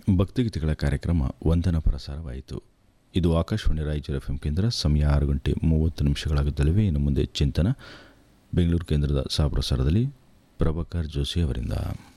ಭಕ್ತಿಗೀತೆಗಳ ಕಾರ್ಯಕ್ರಮ ವಂದನ ಪ್ರಸಾರವಾಯಿತು. ಇದು ಆಕಾಶವಾಣಿ ರಾಯಚೂರು FM ಕೇಂದ್ರ. ಸಮಯ 6:30 ಇನ್ನು ಮುಂದೆ ಚಿಂತನ ಬೆಂಗಳೂರು ಕೇಂದ್ರದ ಸಹಪ್ರಸಾರದಲ್ಲಿ ಪ್ರಭಾಕರ್ ಜೋಶಿ ಅವರಿಂದ.